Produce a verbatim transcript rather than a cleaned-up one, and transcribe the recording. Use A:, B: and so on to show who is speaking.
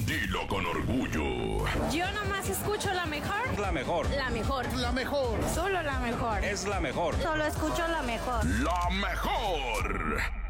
A: Dilo con orgullo.
B: Yo nomás escucho la mejor.
C: La mejor.
B: La mejor.
D: La mejor.
B: Solo la mejor.
C: Es la mejor.
B: Solo escucho la mejor.
A: La mejor.